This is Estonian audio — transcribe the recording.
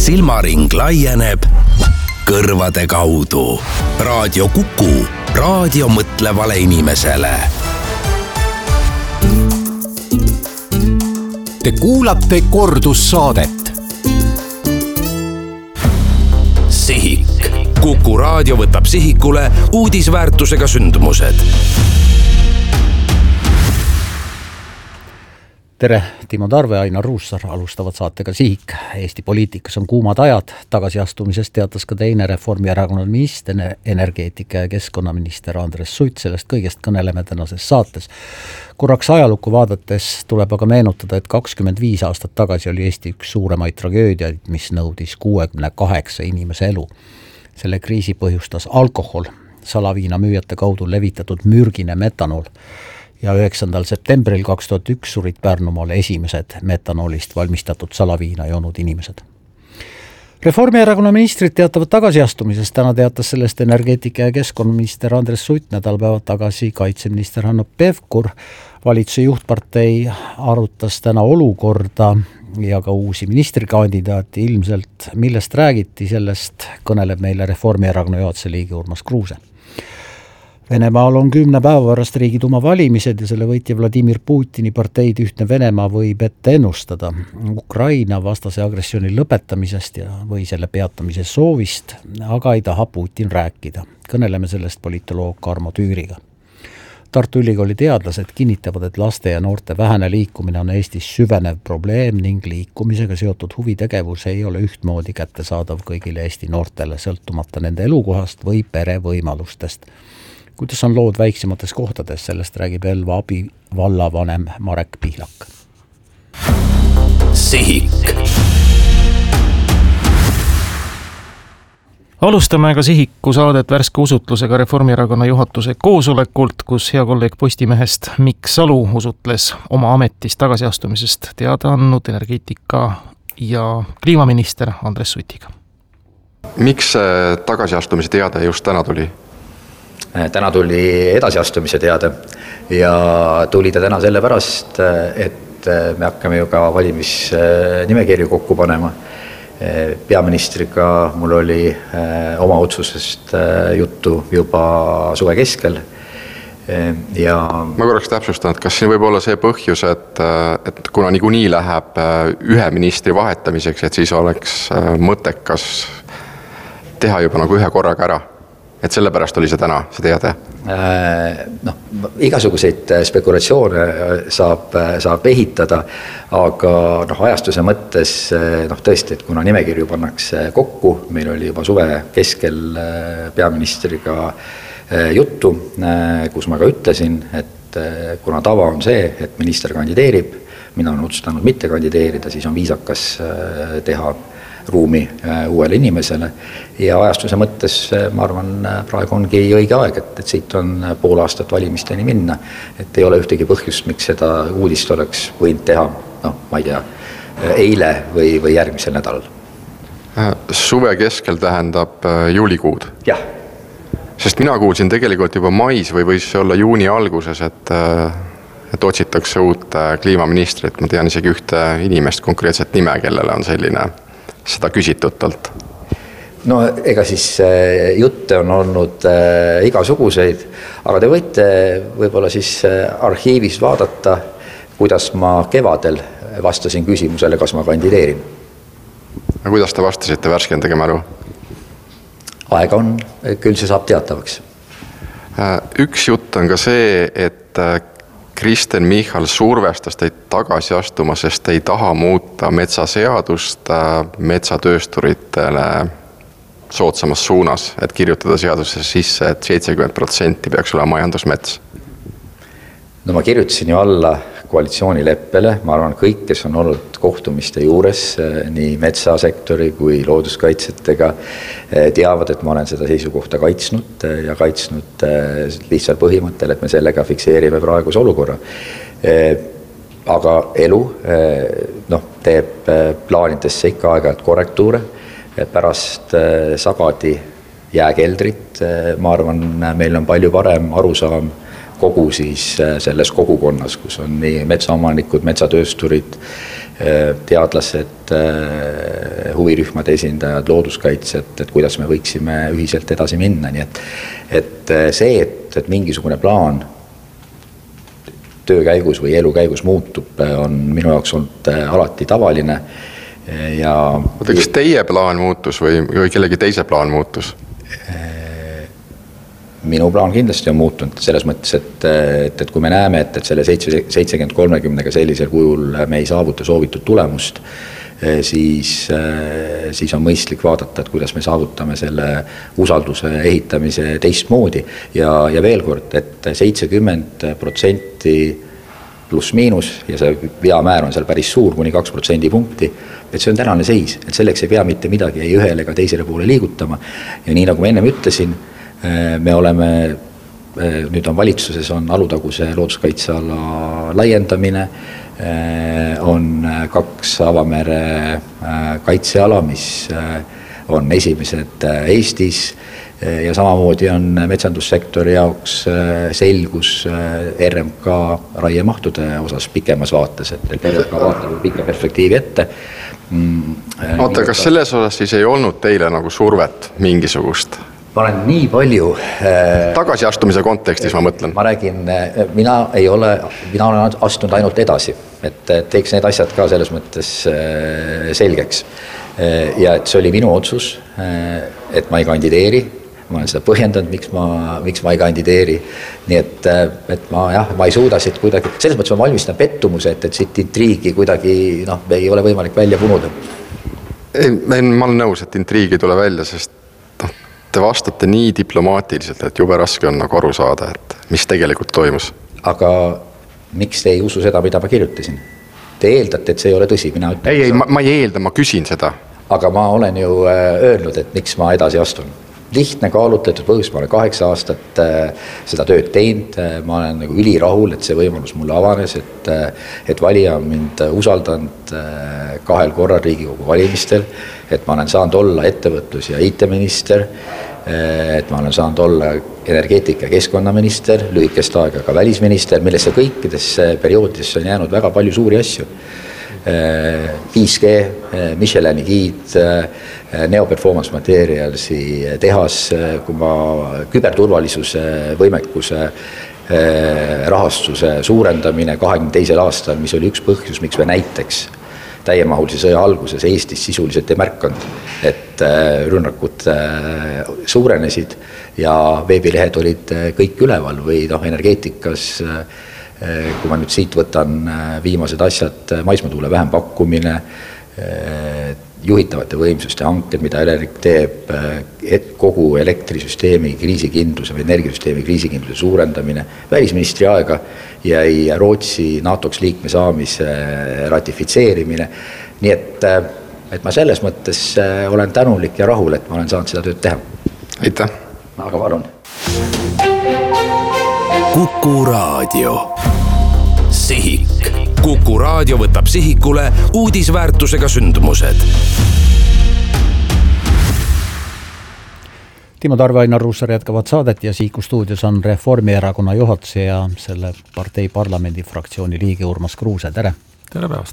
silmaring laieneb kõrvade kaudu. Raadio Kuku, raadio mõtlevale inimesele. Te kuulate kordussaadet. Sihik. Kuku raadio võtab sihikule uudisväärtusega sündmused. Tere, Timo Tarve, Ainar Ruussaar alustavad saatega Sihik. Eesti poliitikas on kuumad ajad. Tagasiastumisest teatas ka teine Reformierakonna minister, energeetika ja keskkonnaminister Andres Sutt. Sellest kõigest kõneleme tänases saates. Korraks ajalukku vaadates tuleb aga meenutada, et 25 aastat tagasi oli Eesti üks suuremaid tragöödiaid, mis nõudis 68 inimese elu. Selle kriisi põhjustas alkohol, salaviina müüjate kaudu levitatud mürgine metanool. Ja 9. septembril 2001 surid Pärnumaal esimesed metanoolist valmistatud salaviina joonud inimesed. Reformierakonna ministrid teatavad tagasiastumisest. Täna teatas sellest energeetika ja keskkonnaminister Andres Sutt, nädalpäevad tagasi kaitseminister Hanno Pevkur. Valitsuse juhtpartei arutas täna olukorda ja ka uusi ministrikandidaati. Ilmselt millest räägiti, sellest kõneleb meile Reformierakonna juhatuse liige Urmas Kruuse. Venemaal on 10 päeva pärast Riigiduuma valimised ja selle võitja Vladimir Putini parteid Ühtne Venemaa võib ette ennustada Ukraina vastase agressiooni lõpetamisest või selle peatamise soovist, aga ei taha Putin rääkida. Kõneleme sellest politoloog Karmo Tüüriga. Tartu Ülikooli teadlased kinnitavad, et laste ja noorte vähene liikumine on Eestis süvenev probleem ning liikumisega seotud huvitegevus ei ole ühtmoodi kättesaadav kõigile Eesti noortele, sõltumata nende elukohast või pere võimalustest. Kuidas on lood väiksemates kohtades, sellest räägib Elva abi vallavanem Marek Pihlak. Sihik. Alustame ka Sihiku saadet värske usutlusega Reformierakonna juhatuse koosolekult, kus hea kolleeg Postimehest Mikk Salu usutles oma ametist tagasiastumisest teada andnud energeetika ja kliimaminister Andres Sutiga. Miks tagasiastumise teade just täna tuli? Täna tuli edasiastumise teade ja tuli ta täna sellepärast, et me hakkame ju ka valimisnimekirju kokku panema. Peaministriga mul oli oma otsusest juttu juba suve keskel. Ja ma korraks täpsustan, et kas siin võib olla see põhjus, et kuna niikuinii läheb ühe ministri vahetamiseks, et siis oleks mõttekas teha juba nagu ühe korraga ära? Et sellepärast oli see täna, see teade? Igasuguseid spekulatsioone saab ehitada, aga ajastuse mõttes tõesti, et kuna nimekirju pannakse kokku, meil oli juba suve keskel peaministriga juttu, kus ma ka ütlesin, et kuna tava on see, et minister kandideerib, mina olen otsustanud mitte kandideerida, siis on viisakas teha ruumi uuele inimesele ja ajastuse mõttes ma arvan, praegu ongi õige aeg, et siit on pool aastat valimisteni minna, et ei ole ühtegi põhjust, miks seda uudist oleks võinud teha, ma ei tea, eile või järgmisel nädalal. Suve keskel tähendab juulikuud? Jah. Sest mina kuulsin tegelikult juba mais või võis olla juuni alguses, et otsitakse uut kliimaministrit. Ma tean isegi ühte inimest konkreetset nime, kellele on selline seda küsitutelt. Ega siis jutte on olnud igasuguseid, aga te võite võib-olla siis arhiivis vaadata, kuidas ma kevadel vastasin küsimusele, kas ma kandideerin. Kuidas te vastasite, värskendage mälu? Aega on, küll see saab teatavaks. Üks jutt on ka see, et Kristen Michal survestas teid tagasi astuma, sest ei taha muuta metsaseadust metsatöösturitele soodsamas suunas, et kirjutada seadusesse sisse, et 70% peaks olema majandusmets. Ma kirjutasin ju alla koalitsioonileppele, ma arvan kõik, kes on olnud kohtumiste juures, nii metsasektori kui looduskaitsetega, teavad, et ma olen seda seisukohta kaitsnud ja kaitsnud lihtsalt põhimõttel, et me sellega fikseerime praeguse olukorra. Aga elu teeb plaanidesse ikka aeg-ajalt korrektuure, pärast Sagadi jääkeldrit, ma arvan, meil on palju parem arusaam kogu siis selles kogukonnas, kus on nii metsaomanikud, metsatöösturid, teadlased, huvirühmade esindajad, looduskaitsjad, et kuidas me võiksime ühiselt edasi minna, nii et see, et mingisugune plaan töö käigus või elu käigus muutub, on minu jaoks olnud alati tavaline. Ja kas teie plaan muutus või kellegi teise plaan muutus? Minu plaan kindlasti on muutunud selles mõttes, et kui me näeme, et selle 70-30-ga sellisel kujul me ei saavuta soovitud tulemust, siis on mõistlik vaadata, et kuidas me saavutame selle usalduse ehitamise teistmoodi. Ja veel kord, et 70% pluss miinus ja see veamäär on seal päris suur, kuni 2% punkti, et see on tänane seis, et selleks ei pea mitte midagi ei ühele ega teisele poole liigutama. Ja nii nagu ma ennem ütlesin, me oleme, nüüd on valitsuses on Alutaguse looduskaitseala laiendamine, on 2 avamere kaitseala, mis on esimesed Eestis ja samamoodi on metsandussektori jaoks selgus RMK raiemahtude osas pikemas vaates, et RMK vaatab pikka perspektiivi ette. Oota, kas selles osas siis ei olnud teile nagu survet mingisugust? Ma olen nii palju... Tagasiastumise kontekstis ma mõtlen. Ma räägin, mina olen astunud ainult edasi, et teeks need asjad ka selles mõttes selgeks. Ja et see oli minu otsus, et ma ei kandideeri. Ma olen seda põhjendanud, miks ma ei kandideeri. Nii et ma ei suuda siit kuidagi... Selles mõttes ma valmistan pettumuse, et siit intriigi kuidagi ei ole võimalik välja punuda. Ma olen nõus, et intriigi tule välja, sest te vastate nii diplomaatiliselt, et jube raske on nagu aru saada, et mis tegelikult toimus. Aga miks te ei usu seda, mida ma kirjutasin? Te eeldate, et see ei ole tõsi. Ma ei eelda, ma küsin seda. Aga ma olen ju öelnud, et miks ma edasi astun. Lihtne kaalutletud põhjus, ma olen 8 aastat seda tööd teinud, ma olen nagu ülirahul, et see võimalus mulle avanes, et valija on mind usaldanud 2 korral Riigikogu valimistel, et ma olen saanud olla ettevõtlus- ja IT-minister, et ma olen saanud olla energeetika- ja keskkonnaminister, lühikest aega ka välisminister, millesse kõikidesse perioodidesse on jäänud väga palju suuri asju. 5G, Michelini giid, Neoperformance Materialsi tehas, kui ma küberturvalisuse võimekuse rahastuse suurendamine 22. aastal, mis oli üks põhjus, miks me näiteks täiemahulise sõja alguses Eestis sisuliselt ei märkanud, et rünnakud suurenesid ja veebilehed olid kõik üleval või energeetikas. Kui ma nüüd siit võtan viimased asjad, maismaatuule vähem pakkumine, juhitavate võimsuste hanked, mida Elering teeb, kogu elektrisüsteemi kriisikindluse või energiasüsteemi kriisikindluse suurendamine, välisministri aega jäi Rootsi NATOks liikme saamise ratifitseerimine. Nii et ma selles mõttes olen tänulik ja rahul, et ma olen saanud seda tööd teha. Aitäh! Aga palun! Kuku Raadio. Sihik. Kuku Raadio võtab sihikule uudisväärtusega sündmused. Timo Tarve, Ainar Ruussaar jätkavad saadet ja Sihiku stuudios on Reformierakonna juhatuse ja selle partei parlamendi fraktsiooni liige Urmas Kruuse. Tere! Tere päevast!